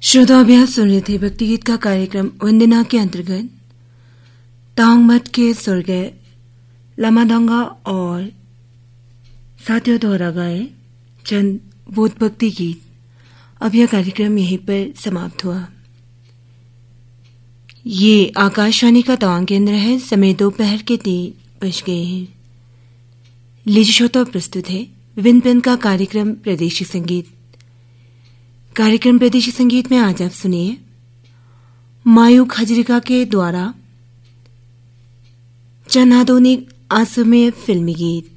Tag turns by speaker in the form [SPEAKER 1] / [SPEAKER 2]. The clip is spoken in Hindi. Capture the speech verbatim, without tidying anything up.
[SPEAKER 1] श्रोता अभ्यास सुन रहे थे भक्ति गीत का कार्यक्रम वंदना के अंतर्गत तांग मठ के स्वर्गीय लामाडोंगा और साथियों द्वारा गाए चंद बोध भक्ति गीत। अब यह कार्यक्रम यहीं पर समाप्त हुआ। ये आकाशवाणी का तवांग केंद्र है। समय दोपहर के तीन बज गए हैं। लीजिए श्रोता, प्रस्तुत है विभिन्न प्रकार का कार्यक्रम प्रदेशी संगीत। कार्यक्रम प्रदेशी संगीत में आज आप सुनिए मायूक हजरिका के द्वारा चंद आधुनिक असमीय फिल्मी गीत।